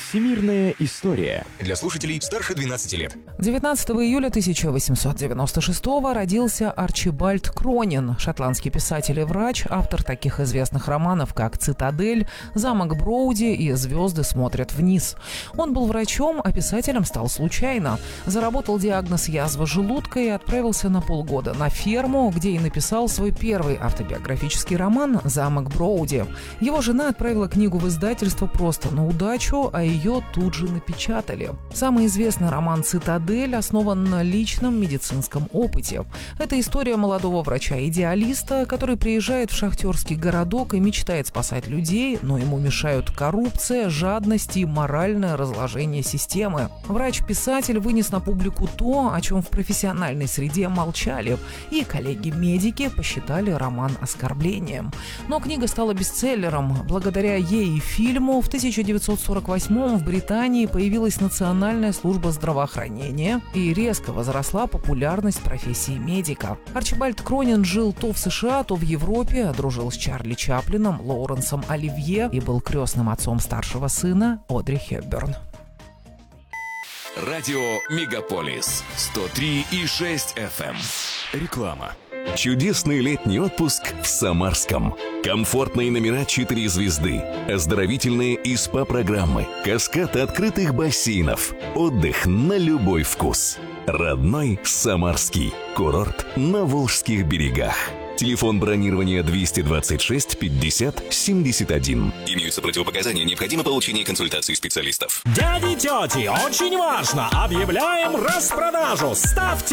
Всемирная история. Для слушателей старше 12 лет. 19 июля 1896 родился Арчибальд Кронин, шотландский писатель и врач, автор таких известных романов, как «Цитадель», «Замок Броуди» и «Звезды смотрят вниз». Он был врачом, а писателем стал случайно. Заработал диагноз язва желудка и отправился на полгода на ферму, где и написал свой первый автобиографический роман «Замок Броуди». Его жена отправила книгу в издательство просто на удачу, а ее тут же напечатали. Самый известный роман «Цитадель» основан на личном медицинском опыте. Это история молодого врача-идеалиста, который приезжает в шахтерский городок и мечтает спасать людей, но ему мешают коррупция, жадность и моральное разложение системы. Врач-писатель вынес на публику то, о чем в профессиональной среде молчали, и коллеги-медики посчитали роман оскорблением. Но книга стала бестселлером. Благодаря ей и фильму в 1948 в Британии появилась Национальная служба здравоохранения и резко возросла популярность профессии медика. Арчибальд Кронин жил то в США, то в Европе, дружил с Чарли Чаплином, Лоуренсом Оливье и был крестным отцом старшего сына Одри Хепберн. Радио Мегаполис 103,6 FM. Реклама. Чудесный летний отпуск в Самарском. Комфортные номера 4 звезды, оздоровительные и СПА-программы, каскад открытых бассейнов, отдых на любой вкус. Родной Самарский. Курорт на Волжских берегах. Телефон бронирования 226 50 71. Имеются противопоказания, необходимо получение консультации специалистов. Дяди, тети, очень важно! Объявляем распродажу! Ставьте